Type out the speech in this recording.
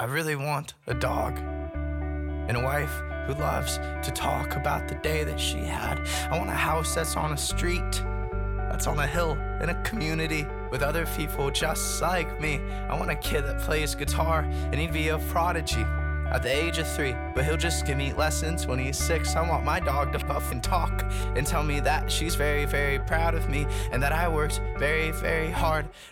I really want a dog and a wife who loves to talk about the day that she had. I want a house that's on a street, that's on a hill, in a community with other people just like me. I want a kid that plays guitar, and he'd be a prodigy at the age of 3, but he'll just give me lessons when he's 6. I want my dog to puff and talk and tell me that she's very, very proud of me and that I worked very, very hard.